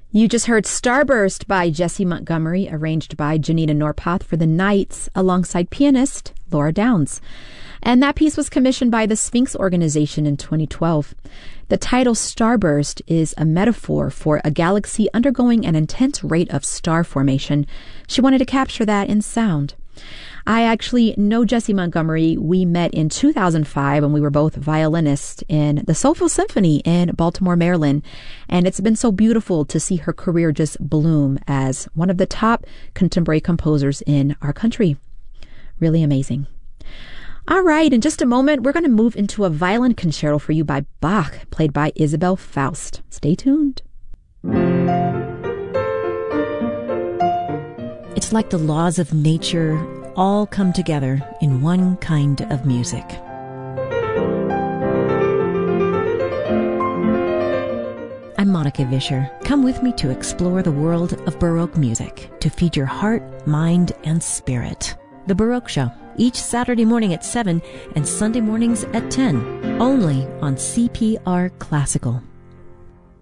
You just heard Starburst by Jessie Montgomery, arranged by Janina Norpoth for the Knights, alongside pianist Laura Downs. And that piece was commissioned by the Sphinx Organization in 2012. The title Starburst is a metaphor for a galaxy undergoing an intense rate of star formation. She wanted to capture that in sound. I actually know Jessie Montgomery. We met in 2005 when we were both violinists in the Soulful Symphony in Baltimore, Maryland. And it's been so beautiful to see her career just bloom as one of the top contemporary composers in our country. Really amazing. All right, in just a moment, we're going to move into a violin concerto for you by Bach, played by Isabel Faust. Stay tuned. It's like the laws of nature all come together in one kind of music. I'm Monica Vischer. Come with me to explore the world of Baroque music, to feed your heart, mind, and spirit. The Baroque Show, each Saturday morning at 7 and Sunday mornings at 10, only on CPR Classical.